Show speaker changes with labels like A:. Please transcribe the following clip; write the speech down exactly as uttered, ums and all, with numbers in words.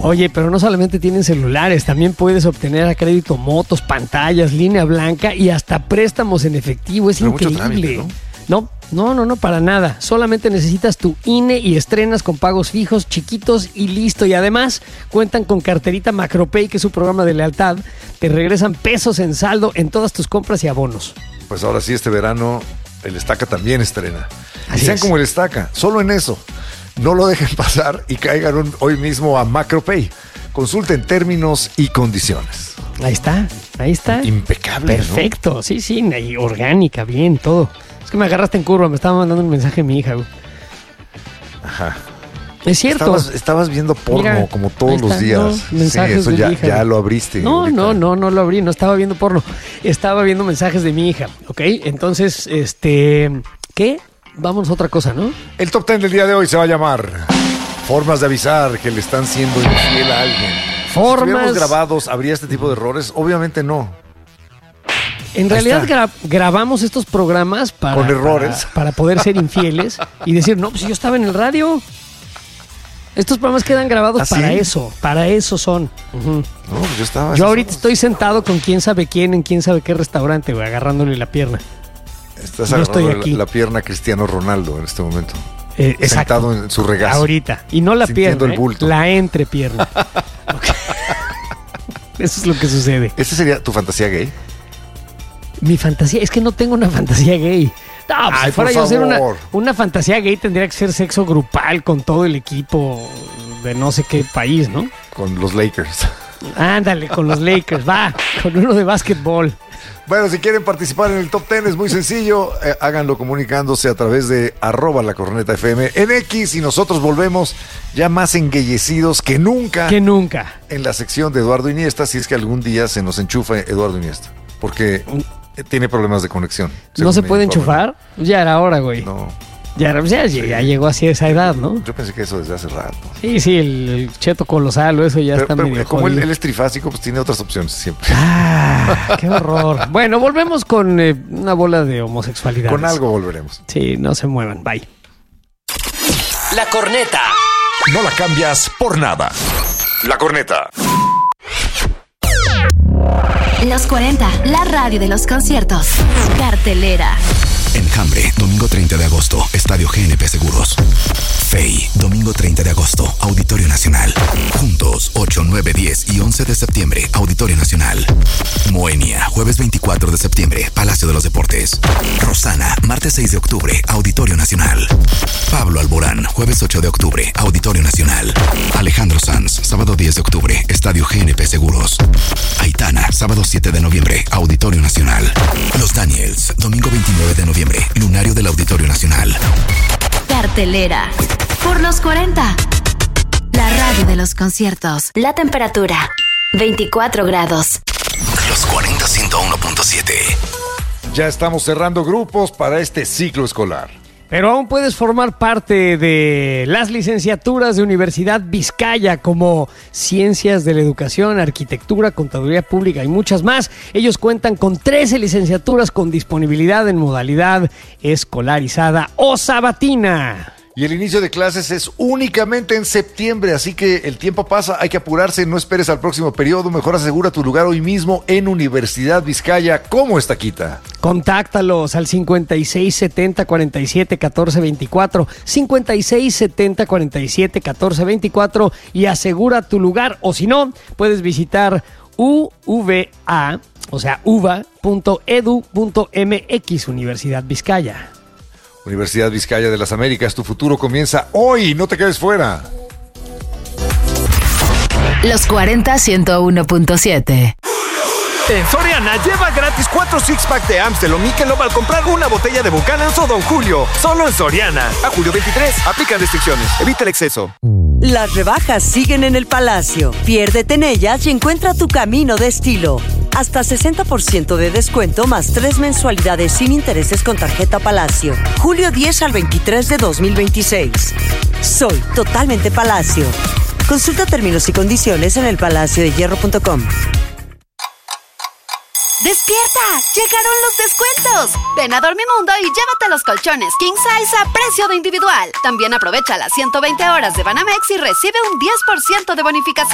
A: Oye, pero no solamente tienen celulares, también puedes obtener a crédito motos, pantallas, línea blanca y hasta préstamos en efectivo. Es
B: pero
A: increíble.
B: Mucho trámite, ¿no?
A: No, no, no, no, para nada. Solamente necesitas tu I N E y estrenas con pagos fijos, chiquitos y listo. Y además cuentan con carterita Macropay, que es su programa de lealtad. Te regresan pesos en saldo en todas tus compras y abonos.
B: Pues ahora sí, este verano el Estaca también estrena. Y sean
A: es.
B: como el Estaca, solo en eso. No lo dejen pasar y caigan un, hoy mismo a Macropay. Consulten términos y condiciones.
A: Ahí está, ahí está.
B: Impecable,
A: perfecto, ¿no? Sí, sí, y orgánica, bien, todo. Es que me agarraste en curva, me estaba mandando un mensaje mi hija, güey.
B: Ajá.
A: Es cierto.
B: Estabas, estabas viendo porno. Mira, como todos los días.
A: No, mensajes
B: sí, eso
A: de
B: ya,
A: mi hija,
B: ya lo abriste.
A: No,
B: ahorita.
A: no, no, no lo abrí, no estaba viendo porno. Estaba viendo mensajes de mi hija, ¿ok? Entonces, este, ¿qué? Vamos a otra cosa, ¿no?
B: El top ten del día de hoy se va a llamar Formas de avisar que le están siendo infiel a alguien.
A: Formas.
B: Si estuviéramos grabados, ¿habría este tipo de errores? Obviamente no.
A: En realidad gra- grabamos estos programas para,
B: con errores
A: para, para poder ser infieles y decir, no, pues yo estaba en el radio. Estos programas quedan grabados
B: ¿Ah,
A: para
B: sí?
A: eso, para eso son. Uh-huh.
B: No, pues yo estaba.
A: Yo ahorita estoy sentado con quién sabe quién en quién sabe qué restaurante, güey, agarrándole la pierna.
B: Estás
A: no estoy
B: agarrando
A: aquí.
B: La, la pierna a Cristiano Ronaldo en este momento.
A: Eh,
B: Sentado
A: exacto.
B: en su regazo.
A: Ahorita. Y no la
B: sintiendo
A: pierna,
B: el bulto.
A: eh, la entrepierna. Okay. Eso es lo que sucede.
B: ¿Esa sería tu fantasía gay?
A: Mi fantasía, es que no tengo una fantasía gay. No, pues
B: Ay,
A: si fuera
B: por
A: yo a hacer una,
B: favor.
A: una fantasía gay tendría que ser sexo grupal con todo el equipo de no sé qué país, ¿no?
B: Con los Lakers.
A: Ándale, con los Lakers, va, con uno de básquetbol.
B: Bueno, si quieren participar en el top ten es muy sencillo, eh, háganlo comunicándose a través de arroba la corneta F M en X y nosotros volvemos ya más enguellecidos que nunca.
A: Que nunca.
B: En la sección de Eduardo Iniesta, si es que algún día se nos enchufa Eduardo Iniesta, porque eh, tiene problemas de conexión.
A: ¿No se puede enchufar? Ya era hora, güey.
B: No.
A: Ya, era- ya,
B: Sí.
A: ya llegó así a esa edad, ¿no?
B: Yo pensé que eso desde hace rato.
A: Sí, sí, el, el cheto colosal o eso ya
B: Pero,
A: está
B: pero
A: medio
B: como él,
A: jodido.
B: él es trifásico, pues tiene otras opciones siempre.
A: Ah, qué horror. Bueno, volvemos con eh, una bola de homosexualidad.
B: Con algo volveremos.
A: Sí, no se muevan. Bye.
C: La corneta.
D: No la cambias por nada. La corneta.
E: Los cuarenta, la radio de los conciertos. Cartelera.
F: Enjambre, domingo treinta de agosto, Estadio G N P Seguros. Fey, domingo treinta de agosto, Auditorio Nacional. Juntos, ocho, nueve, diez y once de septiembre, Auditorio Nacional. Moenia, jueves veinticuatro de septiembre, Palacio de los Deportes. Rosana, martes seis de octubre, Auditorio Nacional. Pablo Alborán, jueves ocho de octubre, Auditorio Nacional. Alejandro Sanz, sábado diez de octubre, Estadio G N P Seguros. Aitana, sábado siete de noviembre, Auditorio Nacional. Los Daniels, domingo veintinueve de noviembre, Lunario del Auditorio Nacional.
E: Cartelera. Por los cuarenta. La radio de los conciertos. La temperatura. veinticuatro grados.
F: Los cuarenta, ciento uno punto siete.
B: Ya estamos cerrando grupos para este ciclo escolar.
A: Pero aún puedes formar parte de las licenciaturas de Universidad Vizcaya, como Ciencias de la Educación, Arquitectura, Contaduría Pública y muchas más. Ellos cuentan con trece licenciaturas con disponibilidad en modalidad escolarizada o sabatina.
B: Y el inicio de clases es únicamente en septiembre, así que el tiempo pasa, hay que apurarse, no esperes al próximo periodo, mejor asegura tu lugar hoy mismo en Universidad Vizcaya. ¿Cómo está, Quita?
A: Contáctalos al cincuenta y seis setenta cuarenta y siete catorce veinticuatro, cincuenta y seis setenta cuarenta y siete catorce veinticuatro y asegura tu lugar, o si no, puedes visitar U V A, o sea, uva punto edu punto m x, Universidad Vizcaya.
B: Universidad Vizcaya de las Américas, tu futuro comienza hoy, no te quedes fuera.
E: Los cuarenta, ciento uno punto siete.
G: En Soriana, lleva gratis cuatro six-pack de Amstel o Michelob al comprar una botella de Buchanan's o Don Julio. Solo en Soriana. A julio veintitrés. Aplican restricciones. Evita el exceso.
H: Las rebajas siguen en el Palacio. Piérdete en ellas y encuentra tu camino de estilo. Hasta sesenta por ciento de descuento más tres mensualidades sin intereses con tarjeta Palacio. julio diez al veintitrés de dos mil veintiséis. Soy totalmente Palacio. Consulta términos y condiciones en el palacio de hierro punto com.
E: ¡Despierta! ¡Llegaron los descuentos! Ven a Dormimundo y llévate los colchones King Size a precio de individual. También aprovecha las ciento veinte horas de Banamex y recibe un diez por ciento de bonificación.